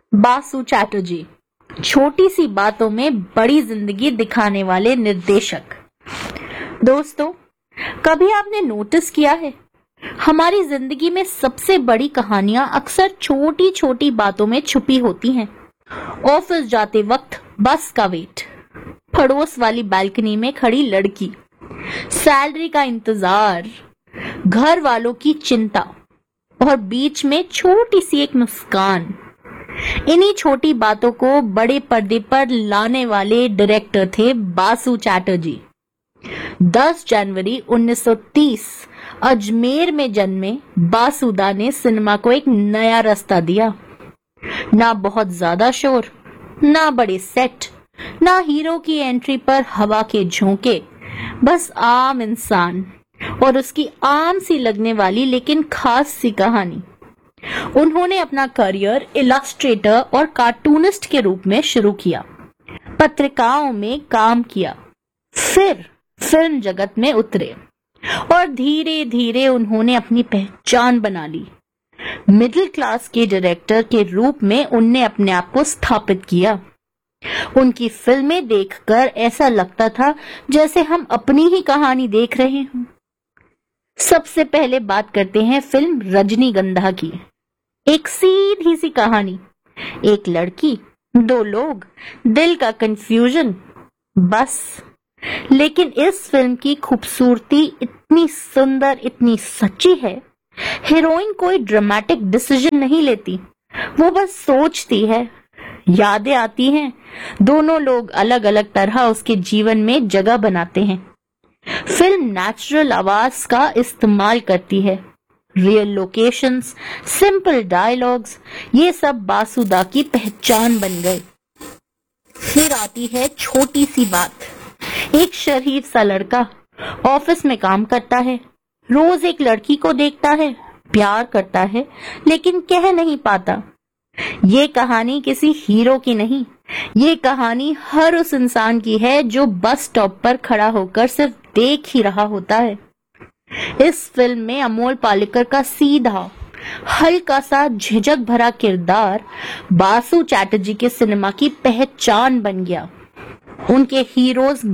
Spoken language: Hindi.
बासु चैटर्जी, छोटी सी बातों में बड़ी जिंदगी दिखाने वाले निर्देशक। दोस्तों, कभी आपने नोटिस किया है, हमारी जिंदगी में सबसे बड़ी कहानियां अक्सर छोटी छोटी बातों में छुपी होती हैं। ऑफिस जाते वक्त बस का वेट, पड़ोस वाली बालकनी में खड़ी लड़की, सैलरी का इंतजार, घर वालों की चिंता और बीच में छोटी सी एक मुस्कान। इन्हीं छोटी बातों को बड़े पर्दे पर लाने वाले डायरेक्टर थे बासु चैटर्जी। 10 जनवरी 1930 अजमेर में जन्मे बासुदा ने सिनेमा को एक नया रास्ता दिया। ना बहुत ज्यादा शोर, ना बड़े सेट, ना हीरो की एंट्री पर हवा के झोंके, बस आम इंसान और उसकी आम सी लगने वाली लेकिन खास सी कहानी। उन्होंने अपना करियर इलस्ट्रेटर और कार्टूनिस्ट के रूप में शुरू किया, पत्रिकाओं में काम किया, फिर फिल्म जगत में उतरे और धीरे धीरे उन्होंने अपनी पहचान बना ली। मिडिल क्लास के डायरेक्टर के रूप में उनने अपने आप को स्थापित किया। उनकी फिल्में देखकर ऐसा लगता था जैसे हम अपनी ही कहानी देख रहे हों। सबसे पहले बात करते हैं फिल्म रजनीगंधा की। एक सीधी सी कहानी, एक लड़की, 2 लोग, दिल का कंफ्यूजन, बस। लेकिन इस फिल्म की खूबसूरती इतनी सुंदर, इतनी सच्ची है। हीरोइन कोई ड्रामेटिक डिसीजन नहीं लेती, वो बस सोचती है, यादें आती हैं, दोनों लोग अलग अलग तरह उसके जीवन में जगह बनाते हैं। फिल्म नेचुरल आवाज का इस्तेमाल करती है, रियल लोकेशंस, सिंपल डायलॉग्स, ये सब बासुदा की पहचान बन गए। फिर आती है छोटी सी बात। एक शरीफ सा लड़का ऑफिस में काम करता है, रोज एक लड़की को देखता है, प्यार करता है, लेकिन कह नहीं पाता। ये कहानी किसी हीरो की नहीं, ये कहानी हर उस इंसान की है जो बस स्टॉप पर खड़ा होकर सिर्फ देख ही रहा होता है। इस फिल्म में अमोल पालेकर का सीधा, हल्का सा झिझक भरा किरदार बासु चैटर्जी के सिनेमा की पहचान बन गया। उनके हीरोज